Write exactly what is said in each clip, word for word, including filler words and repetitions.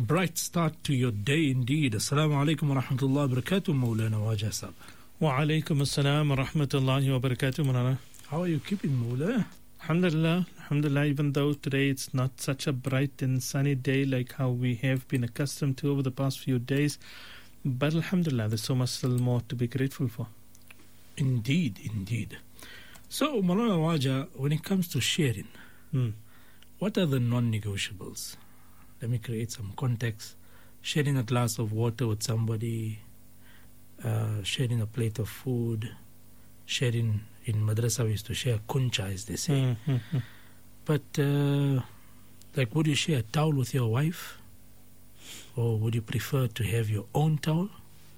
bright start to your day indeed. Assalamu alaikum wa rahmatullahi wa barakatuh, Maulana Wajah Sahab. Wa alaikum assalam wa rahmatullahi wa barakatuh, Maulana. How are you keeping, Maulana? Alhamdulillah, Alhamdulillah, even though today it's not such a bright and sunny day like how we have been accustomed to over the past few days, but Alhamdulillah, there's so much still more to be grateful for. Indeed, indeed. So, Maulana Wajah, when it comes to sharing, Hmm. what are the non-negotiables? Let me create some context. Sharing a glass of water with somebody, uh, sharing a plate of food, sharing, in madrasa we used to share kuncha, as they say. Mm-hmm. But, uh, like, would you share a towel with your wife? Or would you prefer to have your own towel?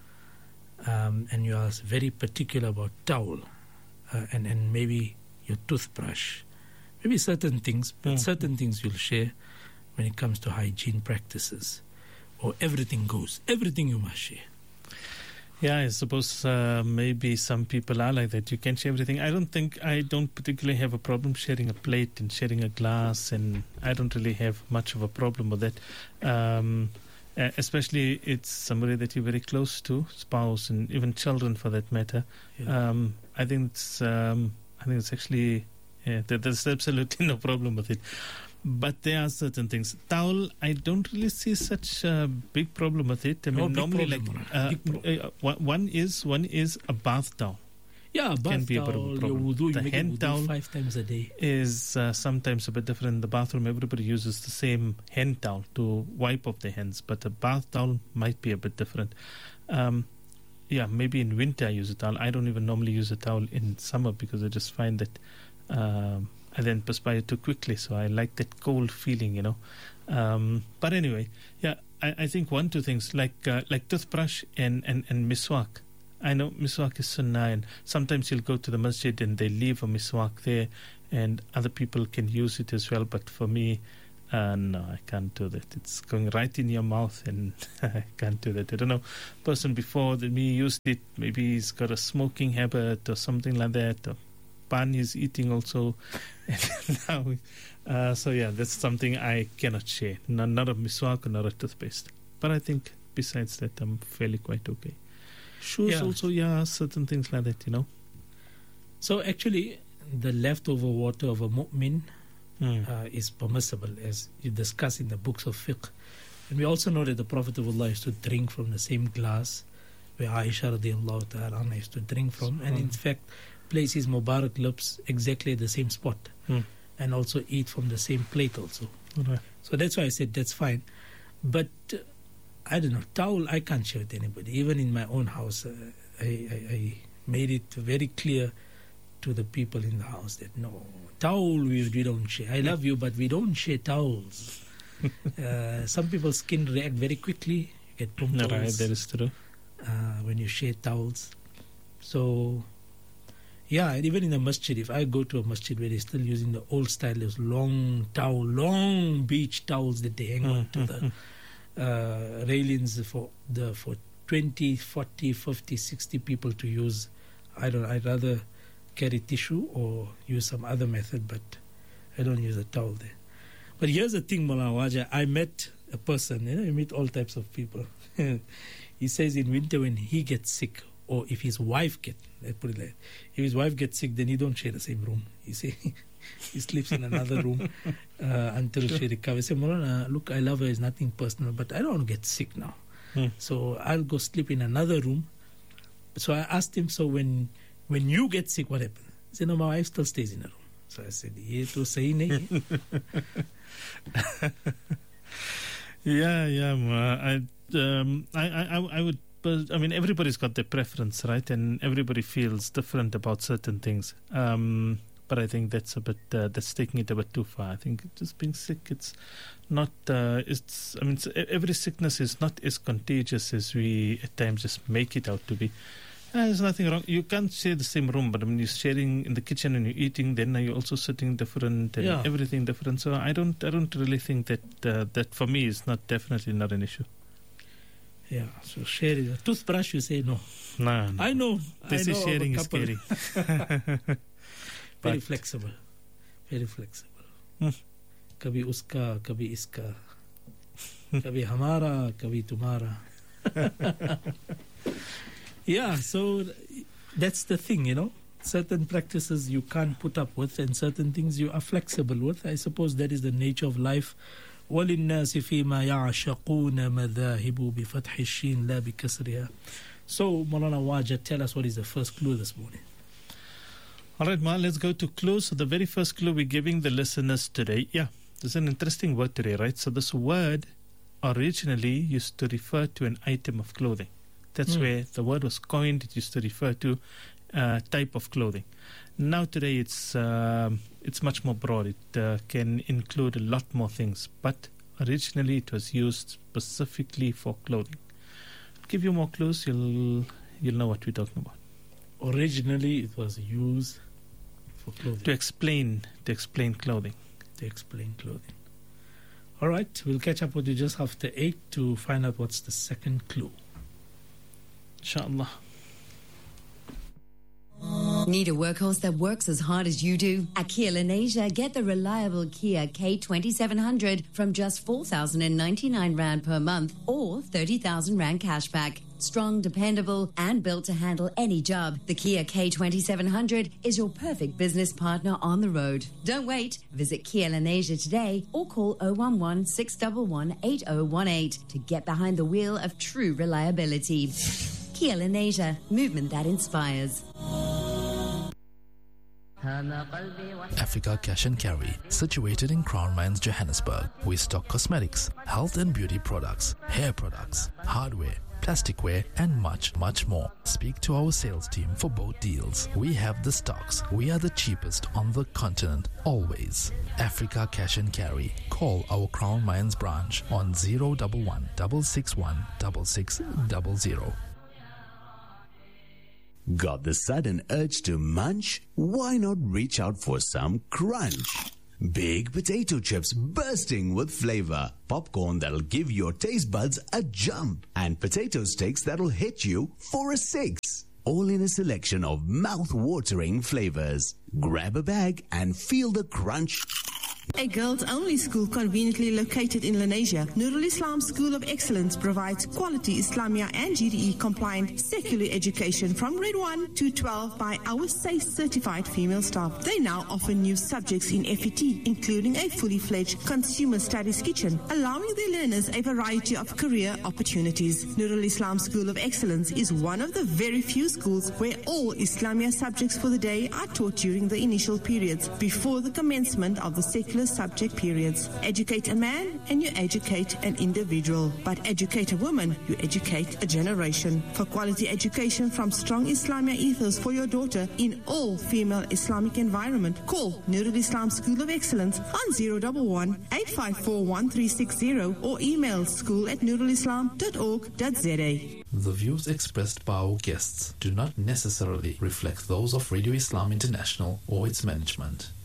Um, and you are very particular about towel, uh, and, and maybe your toothbrush. Maybe certain things, but Mm. certain things you'll share when it comes to hygiene practices. Or everything goes. Everything you must share. Yeah, I suppose uh, maybe some people are like that. You can share everything. I don't think, I don't particularly have a problem sharing a plate and sharing a glass, and I don't really have much of a problem with that. Um, uh, especially it's somebody that you're very close to, spouse, and even children for that matter. Yeah. Um, I think it's, um, I think it's actually, yeah, there, there's absolutely no problem with it. But there are certain things. Towel, I don't really see such a big problem with it. I No, mean, big normally, problem, like Mara. uh, Big problem. uh, one one is one is a bath towel. Yeah, Can bath be a bit of a towel, your problem. wudu, you The make hand wudu towel five times a day. Is uh, sometimes a bit different. In the bathroom, everybody uses the same hand towel to wipe off their hands, but a bath towel might be a bit different. Um, yeah, maybe in winter I use a towel. I don't even normally use a towel in summer because I just find that um, I then perspire too quickly. So I like that cold feeling, you know. Um, but anyway, yeah, I, I think one, two things like uh, like toothbrush and, and, and miswak. I know miswak is sunnah, and sometimes you'll go to the masjid and they leave a miswak there, and other people can use it as well. But for me, uh, no, I can't do that. It's going right in your mouth, and I can't do that. I don't know, person before that me used it. Maybe he's got a smoking habit or something like that. Or pan is eating also. And now, uh, so yeah, that's something I cannot share. Not, not a miswak or not a toothpaste. But I think besides that, I'm fairly quite okay. Shoes Yeah. also, yeah, certain things like that, you know. So actually, the leftover water of a mu'min Mm. uh, is permissible, as you discuss in the books of fiqh. And we also know that the Prophet of Allah used to drink from the same glass where Aisha radiallahu ta'ala anha used to drink from, and in fact place his Mubarak lips exactly at the same spot, Mm. and also eat from the same plate also. Right. So that's why I said that's fine. But uh, I don't know, towel I can't share with anybody. Even in my own house, uh, I, I, I made it very clear to the people in the house that no, towel we, we don't share. I love you, but we don't share towels. uh, some people's skin react very quickly. You get pimples Right, that is true. uh, when you share towels. So, yeah, and even in the masjid, if I go to a masjid where they're still using the old style, those long towel, long beach towels that they hang on to the uh, railings for the for twenty, forty, fifty, sixty people to use. I don't. I'd rather carry tissue or use some other method, but I don't use a towel there. But here's the thing, Maulana Wajah. I met a person. You know, you meet all types of people. He says in winter when he gets sick, or if his wife gets, let's put it like, if his wife gets sick, then he don't share the same room. He say he sleeps in another room uh, until she recovers. He say, Maulana, look, I love her. It's nothing personal, but I don't want to get sick now. Hmm. So I'll go sleep in another room. So I asked him, so when when you get sick, what happens? He said, no, my wife still stays in the room. So I said, ye to sahi nahi. Yeah, yeah. ma, I, um, I, I, I would. But I mean, everybody's got their preference, right? And everybody feels different about certain things. Um, but I think that's a bit uh, that's taking it a bit too far. I think just being sick, it's not. Uh, it's. I mean, it's, every sickness is not as contagious as we at times just make it out to be. Uh, there's nothing wrong. You can't share the same room, but I mean, you're sharing in the kitchen and you're eating. Then you're also sitting different and Yeah. everything different. So I don't. I don't really think that uh, that for me is not definitely not an issue. Yeah, so share it. A toothbrush, you say no. No, no. I know. This I is know sharing of a is couple. scary. Very But- flexible. Very flexible. Hmm. Kabhi uska, kabhi iska. Kabhi hamara, kabhi tumhara. Yeah, so that's the thing, you know. Certain practices you can't put up with, and certain things you are flexible with. I suppose that is the nature of life. وَلِلنَّاسِ فِي مَا يَعْشَقُونَ مَذَاهِبُ بِفَتْحِ الشِّينِ لَا بِكَسْرِهَا. So, Maulana Wajid, tell us what is the first clue this morning. All right, Ma, let's go to clues. So the very first clue we're giving the listeners today, yeah, there's an interesting word today, right? So this word originally used to refer to an item of clothing. That's mm. where the word was coined. It used to refer to a type of clothing. Now today it's um, it's much more broad. It uh, can include a lot more things. But originally it was used specifically for clothing. I'll give you more clues. You'll you'll know what we're talking about. Originally it was used for clothing. To explain to explain clothing. To explain clothing. All right, we'll catch up with you just after eight to find out what's the second clue. Inshallah. Need a workhorse that works as hard as you do? At Kia Lenasia, get the reliable Kia K twenty-seven hundred from just four thousand ninety-nine rand per month or thirty thousand rand cashback. Strong, dependable, and built to handle any job, the Kia K twenty-seven hundred is your perfect business partner on the road. Don't wait. Visit Kia Lenasia today or call zero one one, six one one, eight zero one eight to get behind the wheel of true reliability. Kia Lenasia, movement that inspires. Africa Cash and Carry, situated in Crown Mines, Johannesburg. We stock cosmetics, health and beauty products, hair products, hardware, plasticware, and much, much more. Speak to our sales team for both deals. We have the stocks. We are the cheapest on the continent, always. Africa Cash and Carry. Call our Crown Mines branch on zero one one, six six one, six six zero zero. Got the sudden urge to munch? Why not reach out for some crunch? Big potato chips bursting with flavor, popcorn that'll give your taste buds a jump, and potato sticks that'll hit you for a six. All in a selection of mouth-watering flavors. Grab a bag and feel the crunch. A girls-only school conveniently located in Lenasia, Nurul Islam School of Excellence provides quality Islamia and G D E-compliant secular education from grade one to twelve by our SAFE certified female staff. They now offer new subjects in F E T, including a fully-fledged consumer studies kitchen, allowing their learners a variety of career opportunities. Nurul Islam School of Excellence is one of the very few schools where all Islamia subjects for the day are taught during the initial periods before the commencement of the secular subject periods. Educate a man and you educate an individual, but educate a woman, you educate a generation. For quality education from strong Islamia ethos for your daughter in all female Islamic environment, call Nurul Islam School of Excellence on zero one one, eight five four, one three six zero or email school at nurulislam dot org dot z a. The views expressed by our guests do not necessarily reflect those of Radio Islam International or its management.